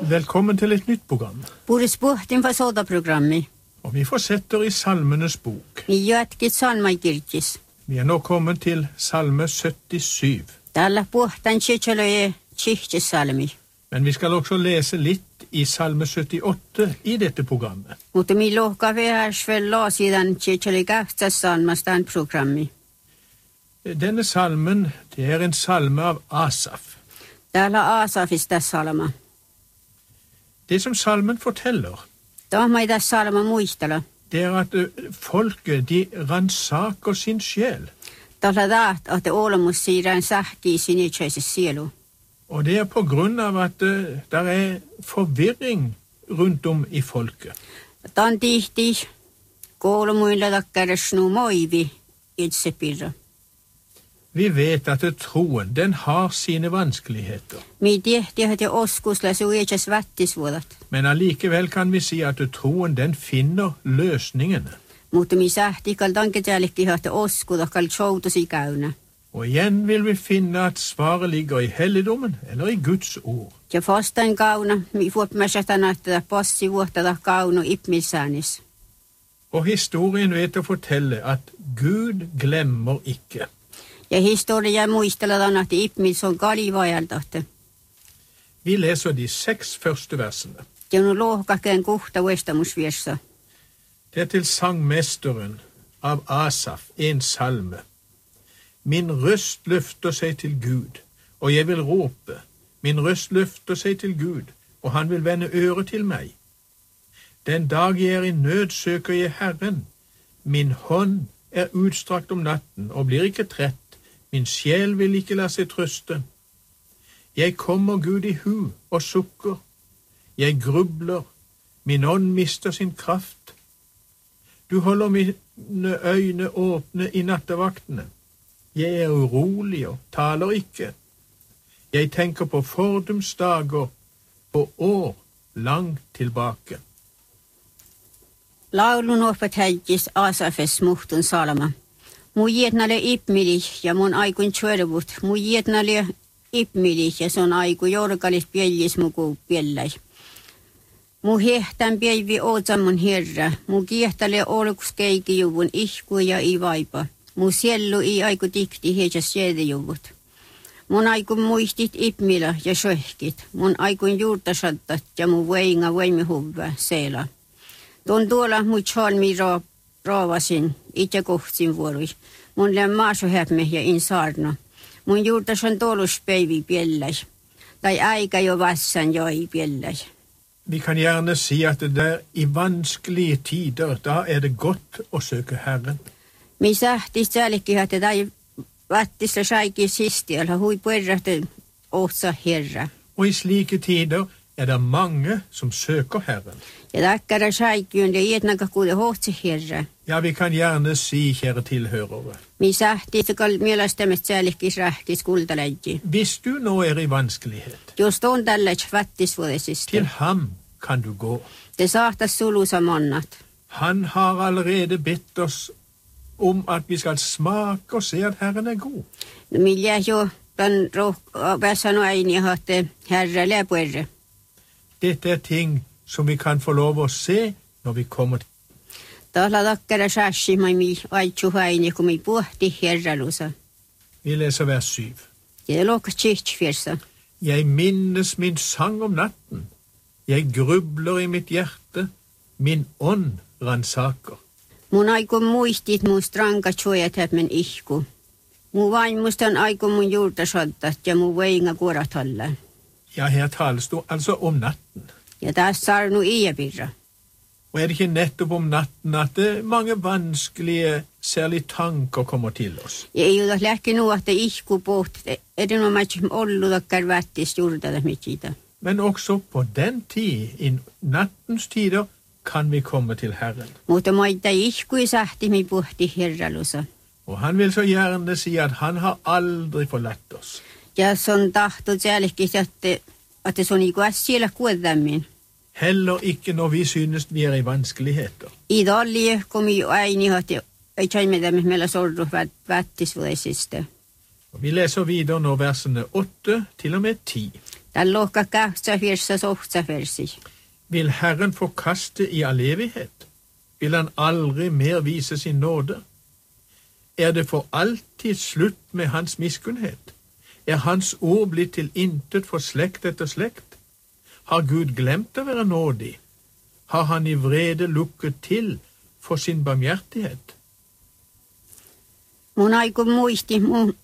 Velkommen til et nytt program. Puhdas puhtin sodaprogrammi. Og vi fortsetter i Salmenes bok. Vi jatkit salmaikirkis. Vi nå kommet til Salme 77. Tällä puhtan chichaloje chichsalmi. Men vi skal også lese litt i Salme 78 i dette programmet. Mutta mi lohka vähärsvel laasidan chichali salmastan programmi. Denne salmen, det er en salme av Asaf. Täällä Asafista salma. Det som salmen forteller, Tahmaida salma muistella. det er at folket, de ransaker sin sjel. Tällä taat, että olemus siirrän sähkii sinitseisessä sielu. Og det er på grunn av at der er forvirring rundt om i folket. Tan tihti koulumuilla takkaresnu moivi itsepirra. Vi vet at troen, den har sine vanskeligheter. Mi tiehti, että oskusläsu iäkäs vättisvuodat. Men allikevel kan vi si at troen, den finner løsningene. Mutta mi sähti kal tanketäälikki, että oskuda kal tjoutusi käynä. Og igjen vil vi finne at svaret ligger i helligdommen eller i Guds ord. Ja fastain kauna, mi fuopmäsätänä, että passi vuotada kaunu ipmissäänis. Og historien vet å fortelle at Gud glemmer ikke. Ja historia muistellaan, että ipmis on kalivajaltahte. Vi leser de 6 første versene. Ja nu lohkakeen kuhta uestamusviessa. Det er til sangmesteren av Asaf, en salme. Min røst løfter seg til Gud, og jeg vil råpe. Min røst løfter seg til Gud, og han vil vende øret til meg. Den dag jeg er i nød, søker jeg Herren. Min hånd er utstrakt om natten, og blir ikke trett. Min sjel vil ikke la seg trøste. Jeg kommer Gud i hu og sukker. Jeg grubler. Min ånd mister sin kraft. Du holder mine øyne åpne i nattevaktene. Jeg er urolig og taler ikke. Jeg tenker på fordums dager, på år langt tilbake. Laulun opet häijis Asafes muhtun salma. Mu jietnalle ipmili ja mun aikun tjörvut. Mu jietnalle ipmili ja sun aiku jorkalis piellis muku pielläi. Mu hehtän pielvi ootsa mun herra. Mu kiehtale olkus keikijuvun ihku ja i vaipa. Mu siellu i aiku tikti heitsas siedijuvut. Mun aikun muistit ipmila ja söhkit. Mun aikun juurtasattat ja mu veinga voimihuvva seela. Tuon tuolla mu chalmi raavasin, itse kohtsin vuorui. Mun läm maasuhäpme ja in saarna. Mun juurtas on toluspeivi pielläis. Tai aika jo vassan joi pielläis. Vi kan gjerne si at det er i vanskelige tider, da er det godt å søke Herren. Mi sähtis säällikki, että tai vattissa saikin sistiellä hui puerrahte ootsa herra. Og i slike tider er det mange som søker Herren. Ja takkara saikin ja ietnaka kuude hohtsi herra. Ja, vi kan gjerne si, kjære tilhørere. Mi sähtis kal mielestämät säällikki rähtis kultaläji. Hvis du nå er i vanskelighet, Just on tällais vattisvuodesista. til ham kan du gå. Det saattas sulusa mannat. Han har allerede bedt oss om at vi skal smake og se at Herren er god. Millä jo tämän päässänu äini haatte herra läpuerre. Dette er ting som vi kan få lov å se når vi kommer til. Tahla takkara sääsi mi aitsu äini, kun mi puhti herralusa. Vi leser vers 7. Ja lokka tsihtsfjersa. Jeg minnes min sang om natten. Jeg grubler i mitt hjerte. Min ånd ransaker. Mun aikun muistit mun stranka tsuojatääpmen ihku. Mun vaimustan aikun mun juurtasattat ja mun veinga kuoratalla. Ja, her tales det altså om natten. Ja taas sarnu iäpirra. Og er det ikke nettopp om natten at mange vanskelige, særlig tanker kommer til oss? Ja ei ota lähki nuohte ihku puht. Erinomaisesti ollu takkar vättis juurtada mitjitä. Men også på den tid, i nattens tider, kan vi komme til Herren. Mutta moita ihkui sähti mi puhti herralusa. Og han vil så gjerne si at han har aldri forlatt oss. Ja son tahto säällikki, että se on ikuas siellä kuotämmin. Heller ikke når vi synes vi er i vanskeligheter. I dallie, kun mi äini hati, ei tjaimetämme meillä sorru vättisvuodesista. Og vi leser videre nå versene 8 til og med 10. Tän lohka 8 versi. Vil Herren forkaste i all evighet? Vil han aldri mer vise sin nåde? Er det for alltid slutt med hans miskunnhet? Er hans ord blitt til intet for slekt etter slekt? Har Gud glemt å være nådig? Har han i vrede lukket til for sin barmhjertighet? Mun aiku muisti,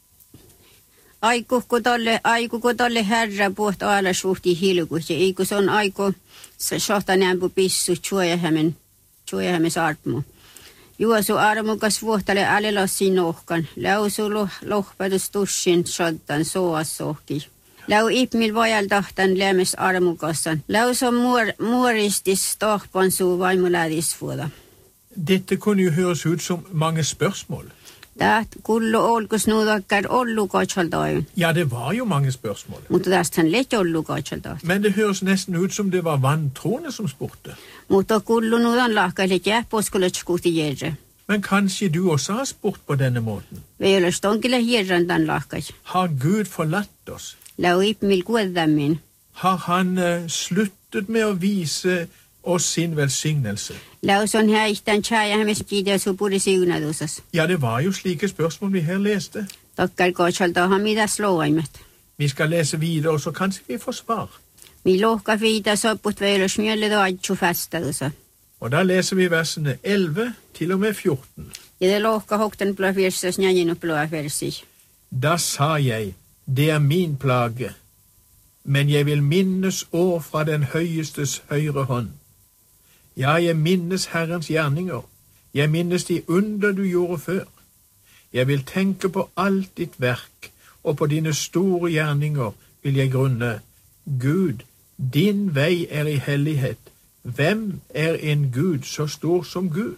aiku tolle herra puht aala suhti hilkuus, ja eiku se on aiku sohta nämpö pissu tjuojahämen saartmu. Juosu armukas vuohtale alelassin nohkan, lausu lohpätys tussin sottan soassohki. Lau ipmil vajaltahtan lämmes armukassan, laus on muoristis tohpan suu vaimulädisvuoda. Dette kunne jo høres ut som mange spørsmål. Tät kullu olkus nuudakkar ollukaatsaltaajun. Ja, det var jo mange spørsmål. Mutta tästähän lehti ollukaatsaltaajun. Men det høres nesten ut som det var vantroende som spurte. Mutta kullu nuudan lahkaille jääposkulotskuhti jerre. Men kanskje du også har spurt på denne måten. Veolas tonkille jerran tan lahkai. Har Gud forlatt oss? Lau ipmil kuoddammin. Har han sluttet med å vise oss sin velsignelse? Laus on häihtän tjääjähämes kiideosu puri siunadusas. Ja, det var jo slike spørsmål vi her leste. Takkar kaatsaltaahan mitäs loaimet. Vi skal lese videre, så kanskje vi får svar. Mi lohka viita soput veolas mjöllet aitsu fästadusa. Og da leser vi versene 11 til og med 14. Ja det lohka hokten plöfirsas njajinu plöfersi. Da sa jeg, det er min plage, men jeg vil minnes år fra den høyestes høyre hånd. Ja, jeg minnes Herrens gjerninger. Jeg minnes de under du gjorde før. Jeg vil tenke på alt ditt verk, og på dine store gjerninger vil jeg grunne. Gud, din vei er i hellighet. Hvem er en Gud så stor som Gud?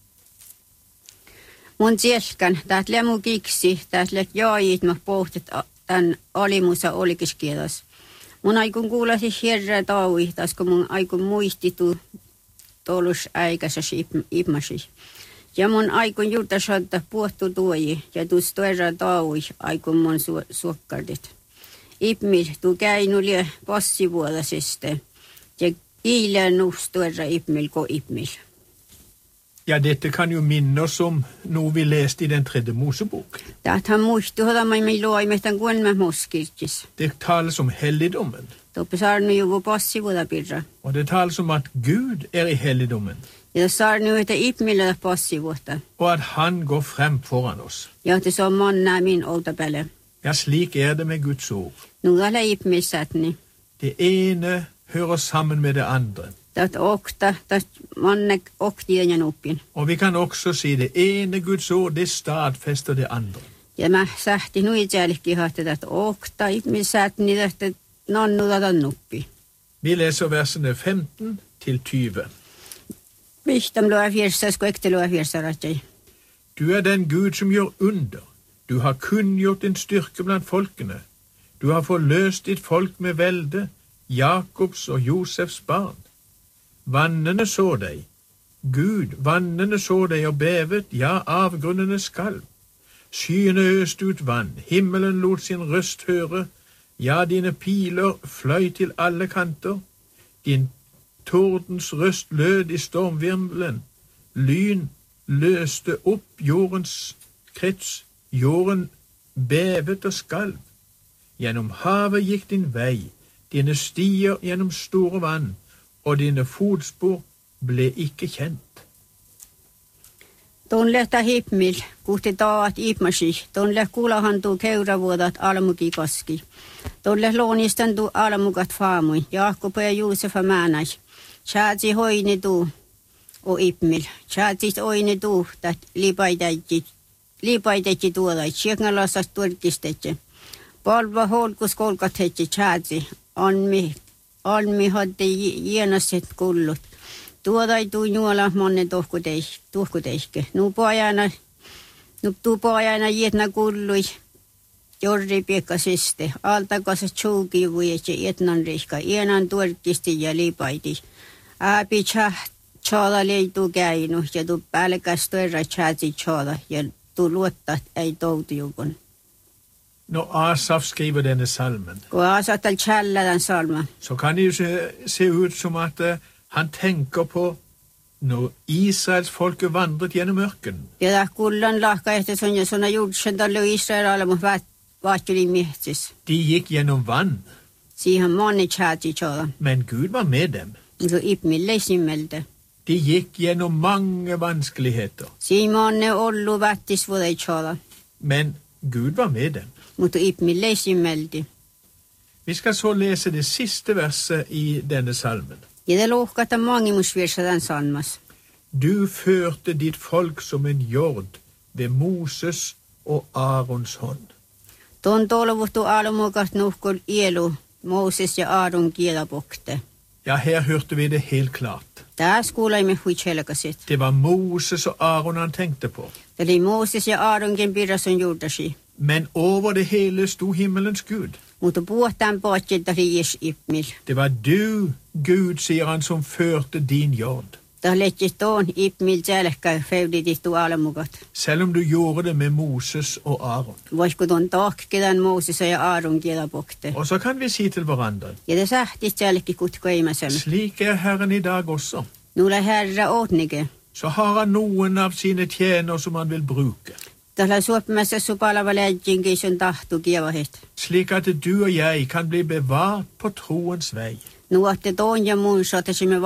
Mun sielkan, tätlä mu kiksi, tätlä jaajit ma pohtet tän alimusa olikiskiedas. Mun aikun kuulasi herra tauihtas, kun mun aikun muistitu tolus äikäsas ipmasi. Ja mun aikun juurta saattaa puhtu tuoji, ja tuus toerra tauih aikun mun suokkardit. Ipmil tuu käinulie passivuodaseste, ja iilää nuus toerra ipmil ko ipmil. Ja, dette kan jo minne oss om noe vi leste i den 3. Mosebok. Tähän muistu hodamaimin luoimehtän kuenmä moskirkis. Det tales om helligdommen. Toppe saarnu juvu passivuodapirra. Og det tales om at Gud er i helligdommen. Ja saarnu että ipmillä passivuotta. Og at han går frem foran oss. Ja te saa mannaa min outapelle. Ja, slik er det med Guds ord. Nuudala ipmissatni. Det ene hører sammen med det andre. Tät okta, tät manne oktien ja nuppin. Og vi kan også si det ene Guds ord, det stadfester det andre. Ja mä sähti nuijälki hahti tät okta ipmissatni tähtä nannuudata nuppi. Vi leser versene 15 til 20. Vihtam luofirsas, kun ekte luofirsaratjai. Du er den Gud som gjør under. Du har kunngjort din styrke blant folkene. Du har forløst ditt folk med velde, Jakobs og Josefs barn. Vannene så deg. Gud, vannene så deg og bevet, ja, avgrunnene skalv. Skyene øste ut vann, himmelen lot sin røst høre, ja, dine piler fløy til alle kanter. Din tordens røst lød i stormvirvelen. Lyn løste opp jordens krets. Jorden bevet og skalv. Gjennom havet gikk din vei, dine stier gjennom store vann, og dine fotspor ble ikke kjent. Tuon lehtä hipmil, kuhti taat ipmasi, tuon leh kuulahan tuu keuravuodat almuki kaski. Tuon leh loonistan tuu almukat faamui, Jaakkob ja Joosef määnäis. Tjaatsi hoini tuu o ipmil, tjaatsi oini tuu, tät liipaitetji tuodait, sieknalassas tuorkistetji. Palva holkus kolkat hetji tjaatsi, almi hadde jienasset kullut. Tuodai tuu juola monne tuhkuteihke. Tuu pojana jietna kullui, jorri piekkasiste, altakasas tsuuki vuietse etnan rihka, ienan tuorkisti ja liipaiti. Ääpi tjaada leituu käinu ja tuu päälkäs toerra tjaatsi tjaada ja tuu luottaa ei toutujukon. Når Asaf skriver denne salmen, Kun Asaf täällä tämän salman. så kan det jo se ut som at han tenker på når Israels folke vandret gjennom ørkenen. Ja kullan lahka ehti sun ja suna juudsen tallu Israel mun vaatjuli miehtis. De gikk gjennom vann, Siihen moni tjati tjoda. men Gud var med dem. Så ipmille simmelte. De gikk gjennom mange vanskeligheter, Simone ollu vattis vuodei tjoda. men Gud var med dem. Mutta ipmille simmelti. Vi skal så lese det siste verset i denne salmen. Ja det lohkata mangimusvirsa tämän salmas. Du førte ditt folk som en jord ved Moses og Arons hånd. Tuon tolvuttu aalumukat nuhkul ielu Moses ja Aaron kielapokte. Ja, her hørte vi det helt klart. Taas kuulaimme huitselkasit. Det var Moses og Aron han tenkte på. Eli Moses ja Aaronkin pirasun juurdasi. Men over det hele sto himmelens Gud. Mutta puhutaan poatjelta riis ipmil. Det var du, Gud, sier han, som førte din jord. Tämä lehtsi tuon ipmil tälkkä feuditittu aalamukat. Selv om du gjorde det med Moses og Aron. Voisiko tuon taakkedan Moses ja Aaron kielapokte. Og så kan vi si til hverandre, Ja det sähtis tälkki kutkoimasemme. slik er Herren i dag også. Nulla herra ootnike. Så har han noen av sine tjener som han vil bruke. Tällä suopimassa supalava läjinkin sun tahtu kievahit. Slik at du og jeg kan bli bevart på troens vei. Nuotte tuon ja muun saatasimme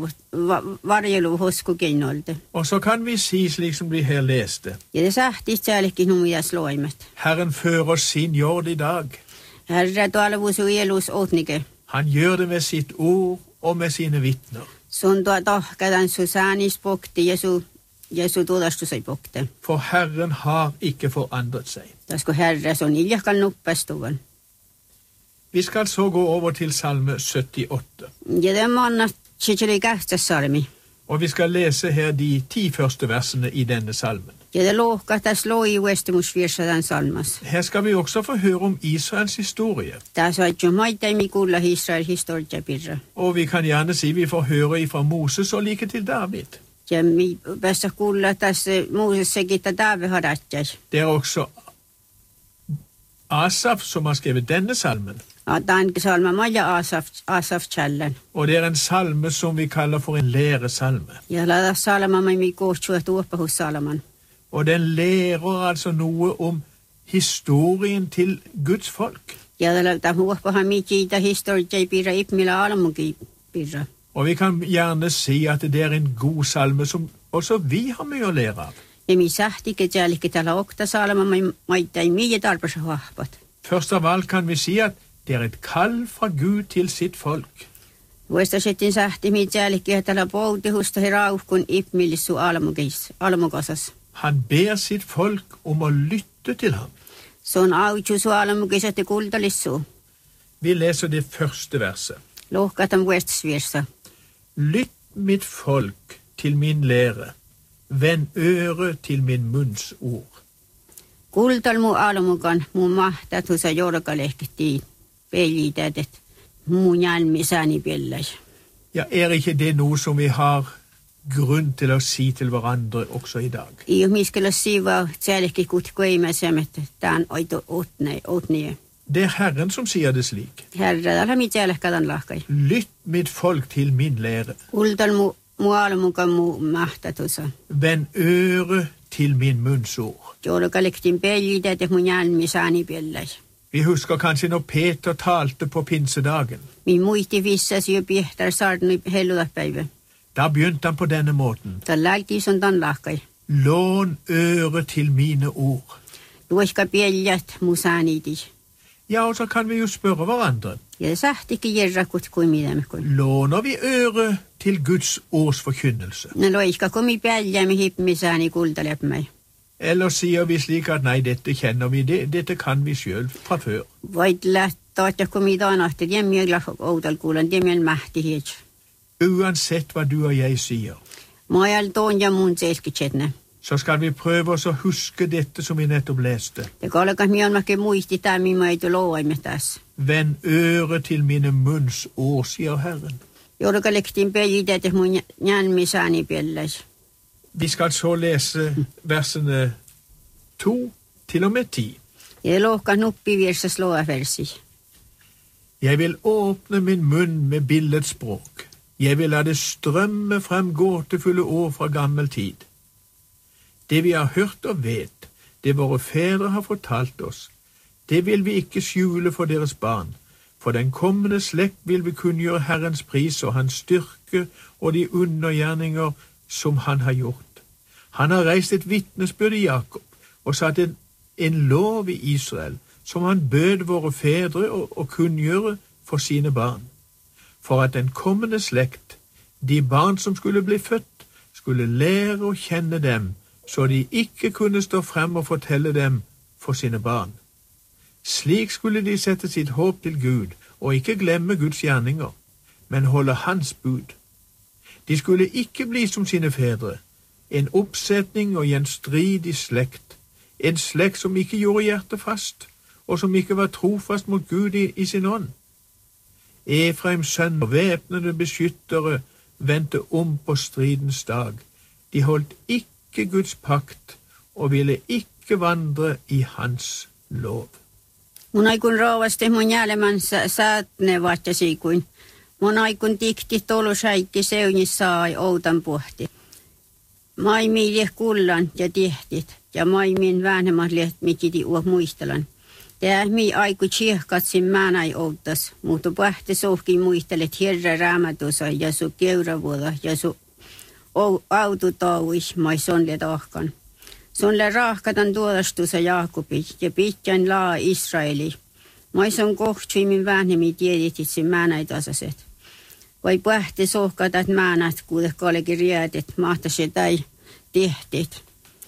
varjelu hosku keinolta. Og så kan vi si slik som vi her leste. Ja det sähtis tälkki numias loimet. Herren fører sin jord i dag. Herra tuolevuusu ielus ootnike. Han gjør det med sitt ord og med sine vittner. Sun tuo tohkadan Susanis pokti Jesu tuodastusai pokte. For Herren har ikke forandret seg. Tasko herra sun iljakal nuppastuvan. Vi skal så gå over til salme 78. Ja det manna chichili kähtässalmi. Og vi skal lese her de 10 første versene i denne salmen. Ja det lohkatas loi uestimusvirsa tämän salmas. Her skal vi også få høre om Israels historie. Tässä on jo maitaimi kuulla Israel historia pirra. Og vi kan gjerne si vi får høre ifra Moses og like til David. Ja mi päästä kuulla tässä Mooses sekitta Daave hadatjas. Det er også Asaf som har skrevet denne salmen. Tämän salma maja Asaf challan. Og det er en salme som vi kaller for en læresalme. Ja lada salma mi kohtsua tuoppahus salman. Og den lærer altså noe om historien til Guds folk. Ja lada huoppahan mi kiita historia pirra ipmila alamuki pirra. Og vi kan gjerne si at det er en god salme som også vi har mye å lære av. Ja mi sähtikin tälkki tällä okta salma maitaimi ja tarpasa hahpat. Først av alt kan vi si at det er et kall fra Gud til sitt folk. Vuosta sitten sähti mi tälkki ja tällä poutihusta herauhkun ipmilissu alamukasas. Han ber sitt folk om å lytte til ham. Sun autsusu alamukisat kultalissu. Vi leser det første verset. Lohkatan vuestasvirsa. Lytt mitt folk til min lære, vend øre til min munns ord. Kultal mu alamukan mu mahtatusa jorkalehktiin peilitätet mu njalmisani pellas. Ja, er ikke det noe som vi har grunn til å si til hverandre også i dag? I miskellä siva tälkki kutkoimasemet tän oito otnie. Det er Herren som sier det slik. Herra tällä mi tälkkadan lahkai. Lytt mitt folk til min lære, Kultal mu alamukan mu mahtatusa. vend øre til min munns ord. Jorkalehktiin peilitätet mu njalmisani pellas. Vi husker kanskje når Peter talte på pinsedagen. Mi muisti vissas jo piehtar saarni helludapäivä. Da begynte han på denne måten. Tällä lähti sun tän lahkai. Lån øre til mine ord. Luoska peljät mu saanitis. Ja, og så kan vi jo spørre hverandre. Ja sähtikin jerrakut kuin midämekun. Låner vi øre til Guds års forkynnelse? No loiska komi peljäämi hipmisaani kultalepmäi. Eller sier vi slik at nei, dette kjenner vi, dette kan vi selv fra før. Voit lähtää, että komi taanahti tiemmillä outal kuulan tiemmillä mähtihiet. Uansett hva du og jeg sier, Majal toon ja mun selkitsenne. så skal vi prøve oss å huske dette som vi nettopp leste. Ja kalkas mielmäke muisti tämmi maitu loaimme tässä. Vend øre til mine munns ord, sier Herren. Jorkalehktiin peljitä, mun njalmisaani pellas. Vi skal så lese versene 2 til og med 10. Ja lohkan nuppivirsa slåaversi. Jeg vil åpne min munn med bildets språk. Jeg vil la det strømme frem gåtefulle ord fra gammel tid. Det vi har hørt og vet, det våre fedre har fortalt oss, det vil vi ikke skjule for deres barn. For den kommende slekt vil vi kunngjøre Herrens pris og hans styrke og de undergjerninger som han har gjort. Han har reist et vitnesbyrd i Jakob og satt en lov i Israel, som han bød våre fedre å kunngjøre for sine barn. For at den kommende slekt, de barn som skulle bli født, skulle lære å kjenne dem, så de ikke kunne stå frem og fortelle dem for sine barn. Slik skulle de sette sitt håp til Gud, og ikke glemme Guds gjerninger, men holde hans bud. De skulle ikke bli som sine fedre, en oppsetning og gjenstridig slekt, en slekt som ikke gjorde hjertet fast, og som ikke var trofast mot Gud i sin ånd. Efraims sønner, væpnede beskyttere, vendte om på stridens dag. De holdt ikke Guds pakt, og ville ikke vandre i hans lov. Mun aikun rouvasti mun jälmän saatne vahtasiikuin. Mun aikun tikti tolusaikki seunis saai outan puhti. Maimi lieh kullan ja tihtit, ja maimin vähnemät lieh mikiti uo muistelan. Tää mi aiku tsiehkatsin määnai outas, mutta pähti suhkin muistelet herra raamatusa ja su keuravuoda ja su autotauis mai sonlet ahkan. Sonle rahkatan tuodastusa Jaakobi ja pitkän laa Israeli. Maison kohtsui min vähnemi tiedititsin määnäitasaset. Vai pähti sohkatat määnät, kuude kallekin riätet, mahtase tai tehtit.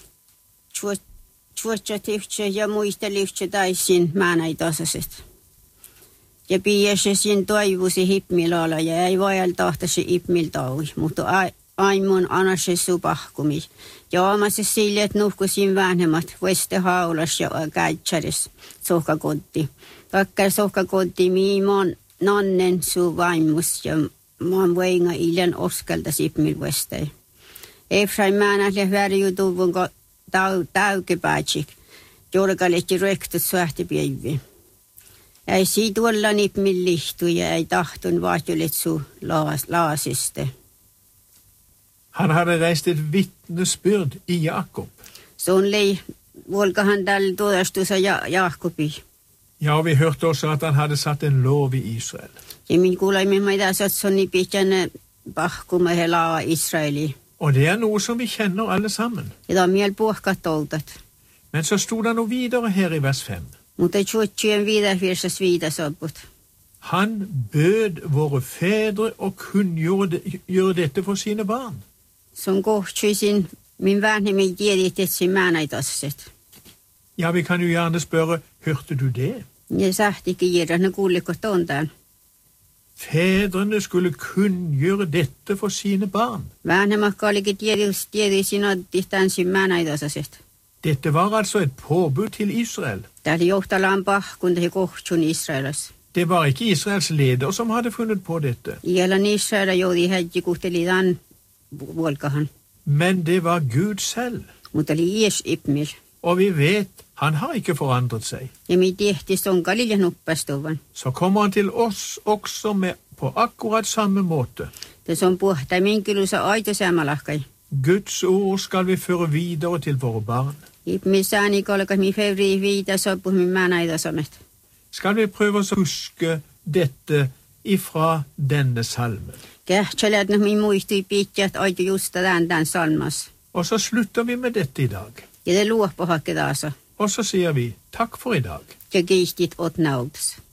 Tjuotsativtse ja muistelivtse taisin määnäitasaset. Ja piiäsesin toivusi hipmilala ja ei vajal tahtasi hipmiltaui, mutta aimun anase supahkumi. Ja omassa sille, että nuhkusin vanhemmat Veste haulas ja käitsäris sohkakotti. Takkar sohkakotti miimon nannen su vaimus ja maan veinga iljan oskalta sipmil Vestei. Efraim määnähle värjutuvun taukepäätsik. Jorkalehti rektut suhtipäivi. Ei siitä olla nipmil lihtu ja ei tahtun vaatjulet su laasiste. Han hadde reist et vitnesbyrd i Jakob. Sånn lei volkahan tällä tuodastusa Jaakobi. Ja, vi hørte også at han hadde satt en lov i Israel. Ja min kuulaimme maita satsoni pihtjänne pahkumme helaa Israeli. Og det noe som vi kjenner alle sammen. Ja ta miel puhkat outat. Men så stod det noe videre her i vers 5. Mutta tjuotsien viidas viidasoput. Han bød våre fedre å kunngjøre dette for sine barn. Som kohtsuisin min vanhemmin tiedittetsin määnäitasaset. Ja, vi kan jo gjerne spørre, hørte du det? Ja sahtikin jirrana kuuliko tontaan. Fedrene skulle kunngjøre dette for sine barn. Vanhemmakka olikin tiedisin ottihtansin määnäitasaset. Dette var altså et påbud til Israel. Tämä oli johtalaan pahkun tehi kohtsun Israelas. Det var ikke Israels leder som hadde funnet på dette. Ielan Israela joudi hädji kuhteli tämän volkahan. Men det var Gud selv. Mutta oli ies ipmil. Og vi vet, han har ikke forandret seg. Ja mi tehti sonkalille nuppastuvan. Så kommer han til oss også med på akkurat samme måte. Det on puhta minkilusa aitosämalahkai. Guds ord skal vi føre videre til våre barn. Ipmil saani kolkas mi fevri viita sopuh min määnäitasamet. Skal vi prøve å huske dette ifra denne salmen. Kähtsälät min muistui pitkät aito justa tämän salmas. Og så slutter vi med dette i dag. Ja det luoppo hakke taasa. Og så sier vi takk for i dag. Ja kiistit ot nautas.